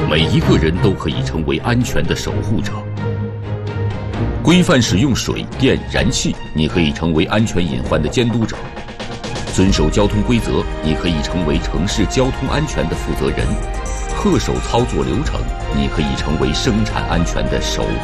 每一个人都可以成为安全的守护者。规范使用水电燃气，你可以成为安全隐患的监督者；遵守交通规则，你可以成为城市交通安全的负责人；恪守操作流程，你可以成为生产安全的守